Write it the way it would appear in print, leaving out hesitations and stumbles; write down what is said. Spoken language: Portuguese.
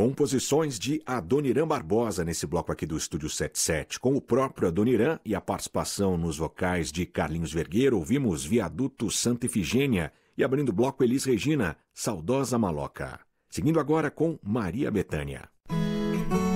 Composições de Adoniran Barbosa nesse bloco aqui do Estúdio 77, com o próprio Adoniran e a participação nos vocais de Carlinhos Vergueiro, ouvimos Viaduto Santa Efigênia e abrindo o bloco Elis Regina, Saudosa Maloca. Seguindo agora com Maria Bethânia.